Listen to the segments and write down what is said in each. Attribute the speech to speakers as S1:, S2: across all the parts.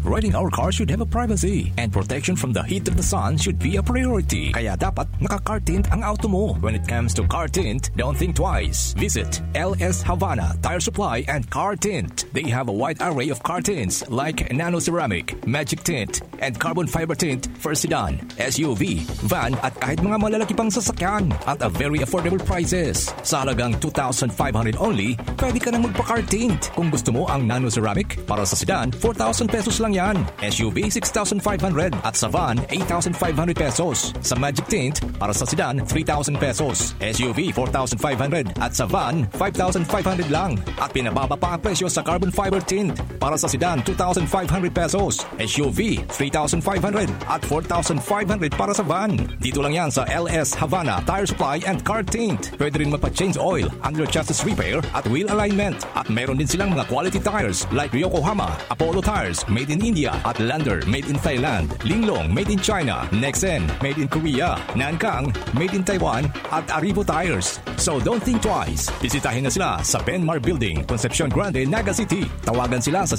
S1: riding our car should have a privacy and protection from the heat of the sun should be a priority. Kaya dapat naka-car tint ang auto mo. When it comes to car tint, don't think twice. Visit LS Havana Tire Supply and Car Tint. They have a wide array of car tints like nano ceramic, magic tint, and carbon fiber tint for sedan, SUV, van at kahit mga malalaki pang sasakyan at a very affordable prices. Sa halagang 2,500 only, pwede ka nang magpa-car tint. Kung gusto mo ang nano ceramic, para sa sedan, 4,000 pesos lang yan. SUV, 6,500 at sa van, 8,500 pesos. Sa magic tint, para sa sedan, 3,000 pesos. SUV, 4,500 at sa van, 5,500 lang. At pinababa pa ang presyo sa carbon fiber tint. Para sa sedan, 2,500 pesos. SUV, 3,500 at 4,500 para sa van. Dito lang yan sa LS Havana Tire Supply and Car Tint. Pwede rin magpa-change oil, under chassis repair at wheel alignment. At meron din silang mga quality tires like Yokohama, Apollo Tires made in India at Lander made in Thailand, Linglong made in China, Nexen made in Korea, Nankang made in Taiwan at Arrivo Tires. So don't think twice. Bisitahin na sila sa Benmar Building, Concepcion Grande, Naga City. Tawagan sila sa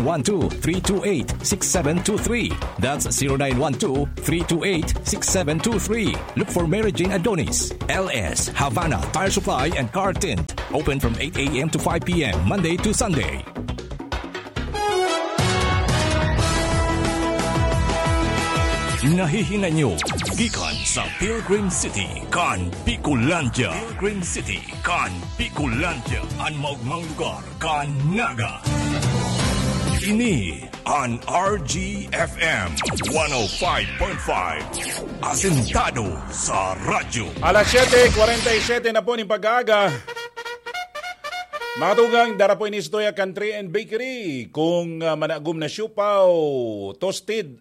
S1: 0912-328-6723. That's 0912-328-6723. Look for Mary Jane Adonis. LS Havana Tire Supply and Car Tint. Open from 8 a.m. to 5 p.m. Monday to Sunday. Nahihinan nyo gikan sa Pilgrim City kan Bicolandia. Pilgrim City kan Bicolandia. Ang maugmang lugar kan Naga. Ini ang RGFM 105.5. Asentado sa radyo.
S2: Alas 7:47 na po ng pag-aga. Mga tugang, dara po inistoya Country and Bakery. Kung managum na siupaw, toasted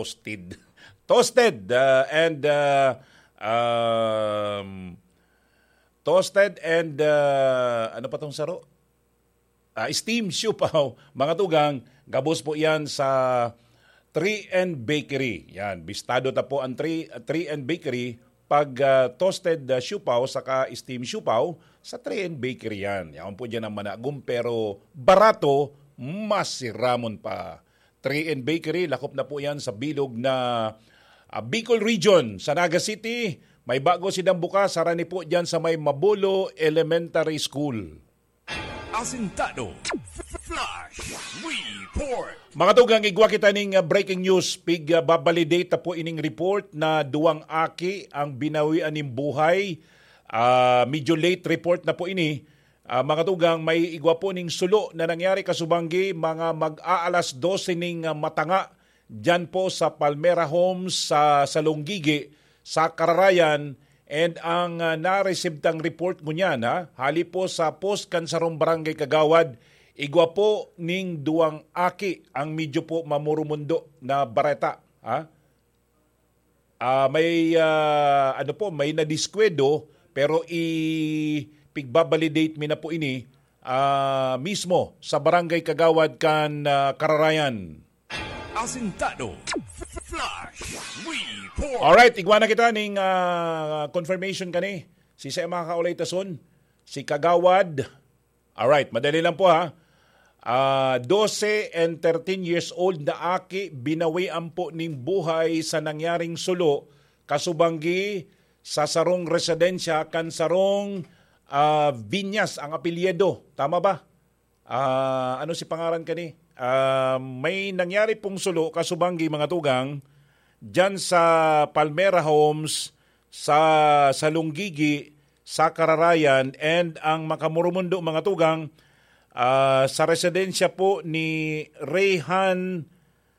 S2: and ano pa tong saro? Steam siupaw. Mga tugang, gabos po yan sa Tree and Bakery. Yan, bistado ta po ang Tree and Bakery pag toasted siupaw saka steam siupaw sa Tree and Bakery yan. Yan po dyan ang managum pero barato, mas siramon pa. Tree and Bakery, lakop na po yan sa bilog na Bicol Region sa Naga City. May bago silang bukas, sarani po dyan sa may Mabulo Elementary School.
S1: Asentado Flash Report.
S2: Mga tugang, igwa kita ning breaking news. Pig babalidate po ining report na duwang aki ang binawian ng buhay. Medyo late report na po ini. Mga tugang, may igwa po ning sulo na nangyari kasubanggi mga mag-aalas 12 ning matanga dyan po sa Palmera Homes sa Salonggigi sa Kararayan. And ang na-receive report mo niyan, hali po sa post Kansarong Barangay Kagawad, igwa po ning duwang aki ang medyo po mamurumundo na bareta. May may nadiskwedo pero pigbabalidate mi na po ini mismo sa Barangay Kagawad kan Kararayan.
S1: Asentado Flash Report.
S2: Alright, igwa na kita ning confirmation kani. Si sa mga kaulay tason, si Kagawad. Alright, madali lang po 12 and 13 years old na aki binawian po ning buhay sa nangyaring sulo kasubanggi sa sarong residensya kan sarong Viñas ang apelyido. Tama ba? Ano si pangaran kani? May nangyari pong sulo kasubanggi mga tugang dyan sa Palmera Homes sa Salonggigi sa Kararayan and ang makamurumundo mga tugang sa residensya po ni Reyhan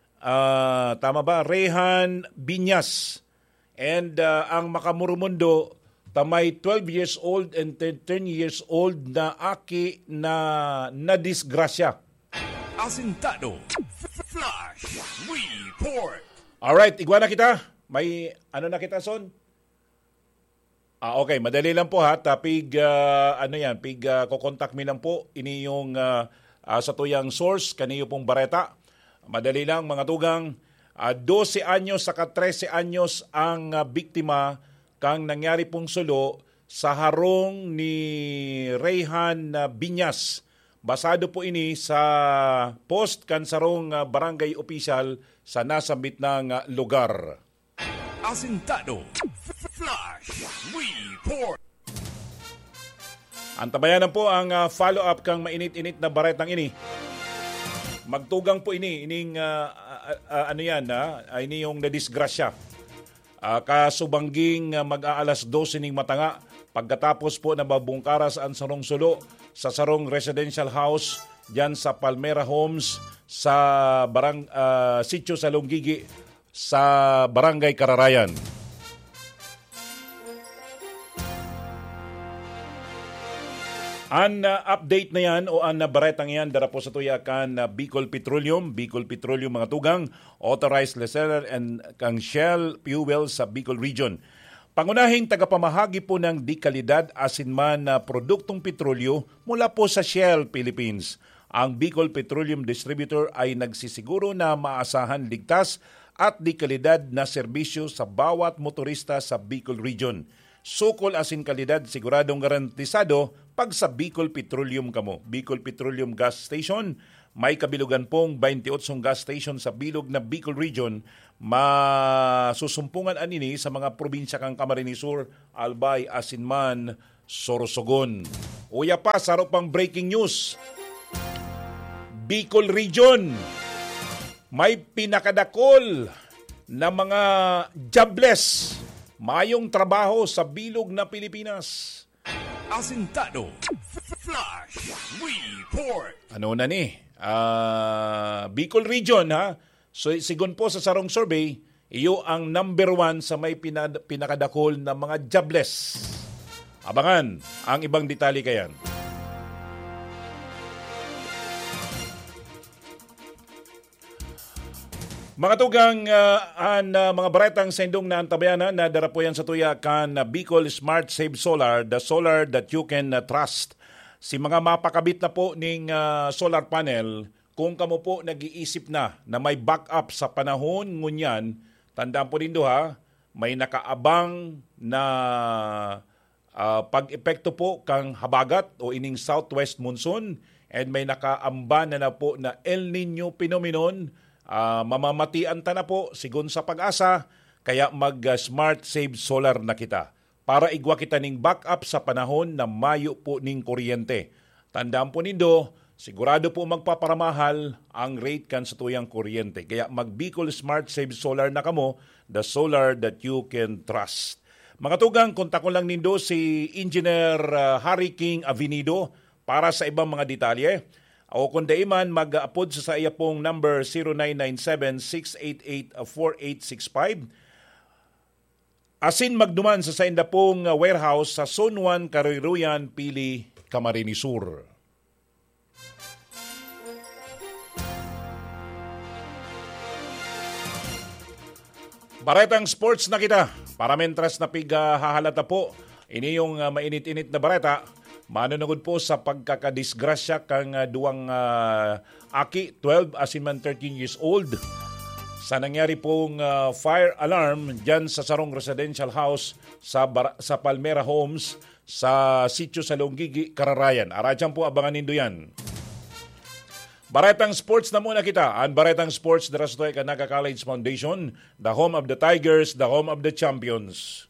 S2: Reyhan Viñas and ang makamurumundo tamay 12 years old and 10 years old na aki na nadisgrasya.
S1: Asentado Flash Report.
S2: Alright, igwa na kita. May ano na kita, Son? Okay, madali lang po Tapig, kukontak mi lang po. Ini yung sa tuyang source, kaniyo pong bareta. Madali lang, mga tugang. 12 anyos saka 13 anyos ang biktima kang nangyari pong sulo sa harong ni Reyhan Viñas. Basado po ini sa post kan sarong barangay official sa nasambit ng lugar.
S1: Asintado Flash Report.
S2: Antabayanan po ang follow-up kang mainit-init na baretang ini. Magtugang po ining ini yung nadisgrasya. Kasubangging mag-aalas 12 ning matanga pagkatapos po na mabungkaras ang sarong sulo sa sarong residential house diyan sa Palmera Homes sa sitio sa Lunggigi sa Barangay Kararayan. Ang update na yan o ang baretang yan dara po sa tuyakan Bicol Petroleum mga tugang, authorized reseller and kang Shell Fuel sa Bicol Region. Pangunahing tagapamahagi po ng di-kalidad asinman na produktong petrolyo mula po sa Shell Philippines. Ang Bicol Petroleum Distributor ay nagsisiguro na maasahan ligtas at di-kalidad na serbisyo sa bawat motorista sa Bicol Region. Sukol asin kalidad siguradong garantisado pag sa Bicol Petroleum kamo. Bicol Petroleum Gas Station, may kabilugan pong 28 gas station sa bilog na Bicol Region. Masusumpungan anini sa mga probinsya kang Camarines Sur, Albay, Asinman, Sorsogon. Uya pa, saro pang breaking news. Bicol Region, may pinakadakol na mga jobless. Mayong trabaho sa bilog na Pilipinas.
S1: Asintado Flash Report.
S2: Ano na ni? Bicol Region ha. So sigon po sa sarong survey, iyo ang number 1 sa may pinakadakol na mga jobless. Abangan ang ibang detalye kayan. Mga tugang mga baretang sendong na antabayanan na dara po yan sa tuya kan Bicol Smart Save Solar, the solar that you can trust. Si mga mapakabit na po ning solar panel, kung kamo po nag-iisip na may backup sa panahon ngunyan, tandaan po nindo ha, may nakaabang na pag-epekto po kang habagat o ining southwest monsoon and may nakaamba na po na El Nino phenomenon. Mamamatian ta na po sigon sa pag-asa, kaya mag-smart save solar na kita para igwa kita ning backup sa panahon na mayo po ning kuryente. Tandaan po nindo, sigurado po magpaparamahal ang rate kan sa tuyang kuryente. Kaya mag-Bicol Smart Save Solar na kamo, the solar that you can trust. Mga tugang, kontakon lang nindo si Engineer Harry King Avenido para sa ibang mga detalye. O kung daiman, mag-upod sa iya pong number 0997-688-4865. Asin magduman sa sainda pong warehouse sa Zone 1, Karuiruyan, Pili, Camarines Sur. Baretang sports na kita. Para mentras na hahalata po, ini yung mainit-init na bareta. Manunugod po sa pagkakadisgrasya kang duwang aki, 12 asinman 13 years old. Sa nangyari pong fire alarm dyan sa sarong residential house sa Palmera Homes sa sitio sa Lunggigi, Kararayan. Aradyan po, abangan nindo yan. Baretang Sports na muna kita. Ang Baretang Sports, Darastoy Kanaka College Foundation, the home of the Tigers, the home of the champions.